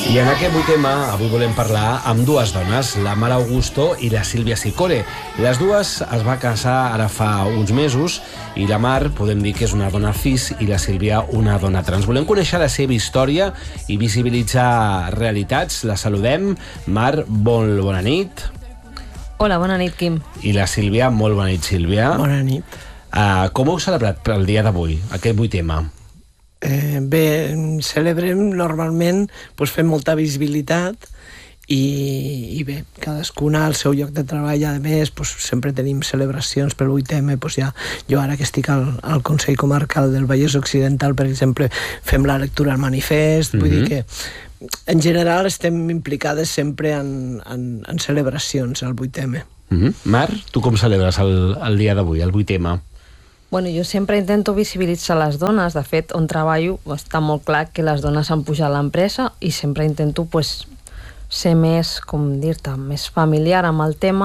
I en aquest tema avui volem parlar amb dues dones, la Mar Augusto i la Sílvia Sicole. Les dues es va casar ara fa uns mesos i la Mar podem dir que és una dona cis i la Sílvia una dona trans. Volem conèixer la seva història i visibilitzar realitats. La saludem. Mar, molt bona nit. Hola, bona nit, Quim. I la Sílvia, molt bona nit, Sílvia. Bona nit. Com heu celebrat el dia d'avui, aquest 8M? Bé, celebrem normalment, fem molta visibilitat i bé, cadascuna al seu lloc de treball. A més, sempre tenim celebracions pel 8M. Jo ara que estic al Consell Comarcal del Vallès Occidental, per exemple, fem la lectura al manifest. Vull dir que en general estem implicades sempre en celebracions al 8M. Mar, tu com celebres el dia d'avui, el 8M? Bueno, jo sempre intento visibilitzar les dones. De fet, on treballo està molt clar que les dones han pujat a l'empresa i sempre intento ser més, com dir-te, més familiar amb el tema